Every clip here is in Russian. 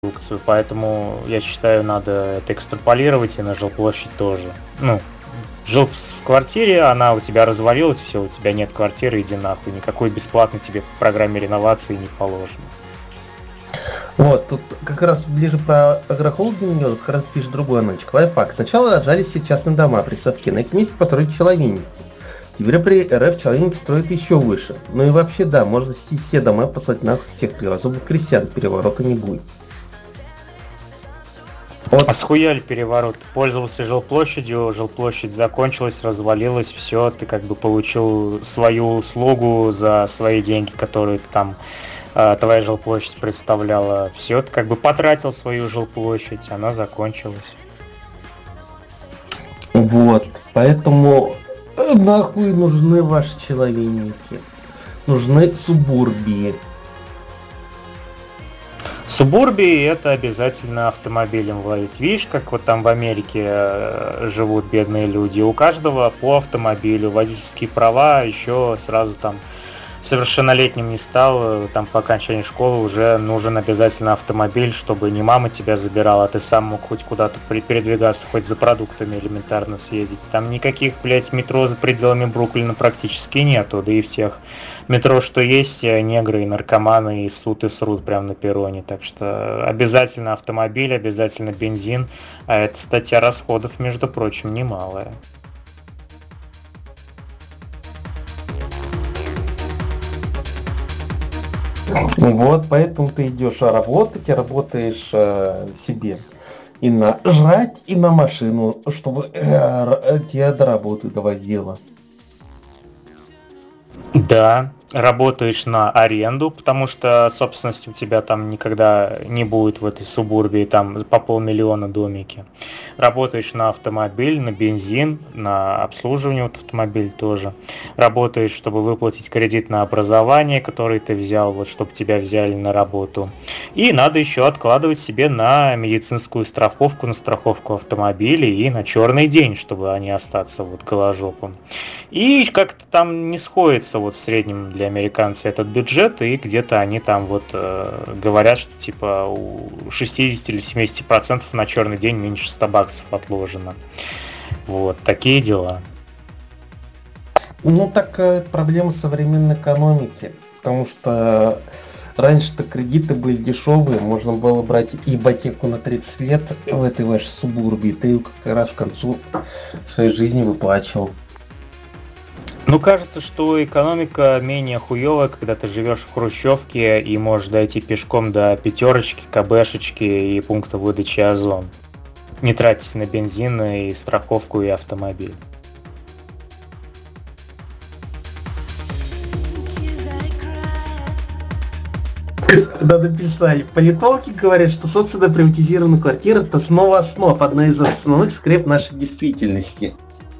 продукцию, поэтому я считаю, надо это экстраполировать и на жилплощадь тоже. Ну, жил в квартире, она у тебя развалилась, все, у тебя нет квартиры, иди нахуй, никакой бесплатной тебе в программе реновации не положено. Вот, тут как раз ближе про агрохолдинг, как раз пишет другой аналитик. Лайфхак. Сначала отжали все частные дома при совке, на их месте построить человейники. Теперь при РФ человейники строят еще выше. Ну и вообще, да, можно все дома послать нахуй всех особых крестьян, переворота не будет. Вот. А схуяли переворот? Пользовался жилплощадью, жилплощадь закончилась, развалилась, все, ты как бы получил свою услугу за свои деньги, которые ты там твоя жилплощадь представляла. Все, ты как бы потратил свою жилплощадь, она закончилась. Вот, поэтому нахуй нужны ваши человейники. Нужны субурбии. Субурбии это обязательно автомобилем владеть. Видишь, как вот там в Америке живут бедные люди. У каждого по автомобилю, водительские права еще сразу там совершеннолетним не стал, там по окончании школы уже нужен обязательно автомобиль, чтобы не мама тебя забирала, а ты сам мог хоть куда-то передвигаться, хоть за продуктами элементарно съездить. Там никаких, блядь, метро за пределами Бруклина практически нету, да и всех метро, что есть, негры и наркоманы и ссут и срут прямо на перроне. Так что обязательно автомобиль, обязательно бензин, а это статья расходов, между прочим, немалая. Вот, поэтому ты идешь работать, работаешь себе и на жрать, и на машину, чтобы тебя до работы довозило. Да, работаешь на аренду, потому что собственность у тебя там никогда не будет в этой субурбии, там по 500 000 домики. Работаешь на автомобиль, на бензин, на обслуживание вот автомобиля тоже. Работаешь, чтобы выплатить кредит на образование, который ты взял, вот чтобы тебя взяли на работу. И надо еще откладывать себе на медицинскую страховку, на страховку автомобиля и на черный день, чтобы не остаться вот голожопом. И как-то там не сходится вот в среднем для американцев этот бюджет, и где-то они там вот говорят, что типа у 60 или 70% на черный день меньше 100 баксов отложено. Вот, такие дела. Ну так проблема современной экономики, потому что раньше-то кредиты были дешевые, можно было брать ипотеку на 30 лет в этой вашей субурбии, ты как раз к концу своей жизни выплачивал. Ну, кажется, что экономика менее хуевая, когда ты живешь в хрущевке и можешь дойти пешком до пятерочки, КБшечки и пункта выдачи Озон. Не тратить на бензин и страховку и автомобиль. Надо писать. Политологи говорят, что собственно приватизированная квартира — это основа основ, одна из основных скреп нашей действительности.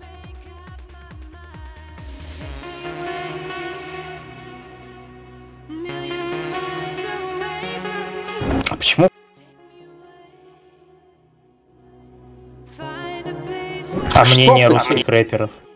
А почему? А мнение русских рэперов?